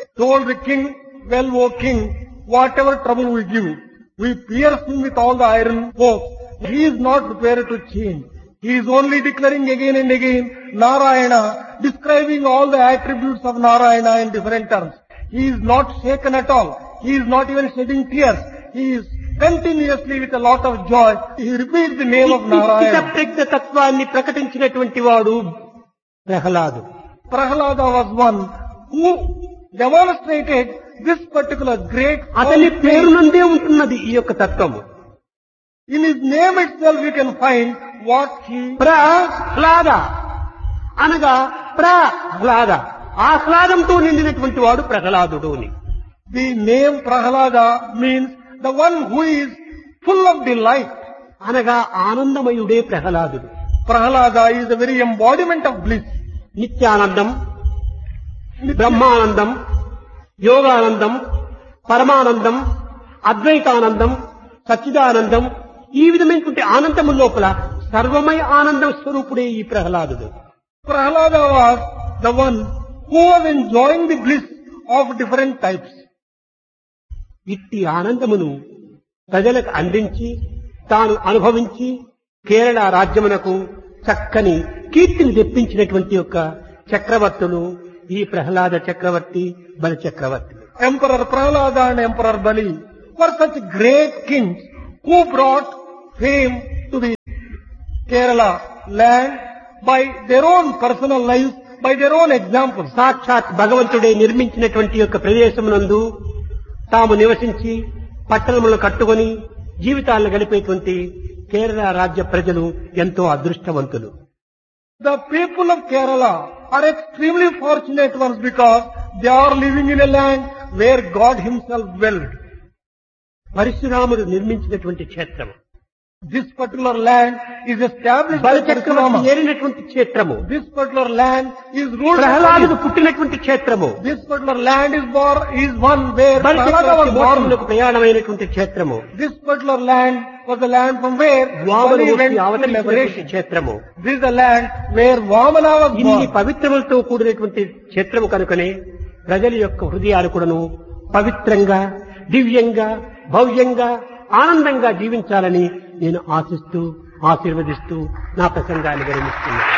told the king, well, O king, whatever trouble we give, we pierce him with all the iron forks. He is not prepared to change. He is only declaring again and again Narayana, describing all the attributes of Narayana in different terms. He is not shaken at all. He is not even shedding tears. He is continuously with a lot of joy. He repeats the name of Narayana. ప్రజ్ఞ తత్వాన్ని ప్రకటించినటువంటి వాడు ప్రహ్లాదుడు. Prahlada was one who demonstrated this particular great అతని పేరు నుండే ఉంటున్నది ఈ యొక్క తత్వము. In his name itself you can find what he... Prahlada అనగా ప్రహ్లాద, ఆహ్లాదంతో నిండినటువంటి వాడు ప్రహ్లాదుడు అని. The name Prahlada means the one who is full of delight. అనగా ఆనందమయుడే ప్రహ్లాదుడు. Prahlada is the very embodiment of bliss. నిత్యానందం, బ్రహ్మానందం, యోగానందం, పరమానందం, అద్వైతానందం, సచ్చిదానందం, ఈ విధమైనటువంటి ఆనందము లోపల సర్వమయ ఆనందం స్వరూపుడే ఈ ప్రహ్లాదుడు. Prahlada was the one who was enjoying the bliss of different types. ఇట్టి ఆనందమును ప్రజలకు అందించి తాను అనుభవించి కేరళ రాజ్యమునకు చక్కని కీర్తిని తెప్పించినటువంటి యొక్క చక్రవర్తులు ఈ ప్రహ్లాద చక్రవర్తి, బలి చక్రవర్తి. Emperor Prahlada and Emperor Bali were such great kings who brought fame to the Kerala land by their own personal lives, by their own examples. సాక్షాత్ భగవంతుడే నిర్మించినటువంటి యొక్క ప్రదేశమునందు తాము నివసించి పట్టణములను కట్టుకొని జీవితాలను గడిపేటువంటి కేరళ రాజ్య ప్రజలు ఎంతో అదృష్టవంతులు. The people of Kerala are extremely fortunate ones because they are living in a land where God himself dwelled. పరశురాముడు నిర్మించినటువంటి క్షేత్రము. This particular land is established by బలి చక్రవర్తి Parashurama. ఏలినటువంటి క్షేత్రము. This particular land is ruled by ప్రహ్లాదుడు పుట్టినటువంటి క్షేత్రము. This particular land is one where బలి Prahlada was Chakravarthi born. మోక్షమునకు ప్రయాణమైనటువంటి క్షేత్రము. This particular land was the land from where Bali Vamanudu went to అవతరించినటువంటి liberation. క్షేత్రము. This is the land where Vamana was ఇన్ని born. పవిత్రములతో కూడినటువంటి క్షేత్రము కనుకనే ప్రజల యొక్క హృదయాలు కూడాను పవిత్రంగా, దివ్యంగా, భవ్యంగా, ఆనందంగా జీవించాలని నేను ఆశిస్తూ, ఆశీర్వదిస్తూ నా ప్రసంగాన్ని విరమిస్తున్నాను.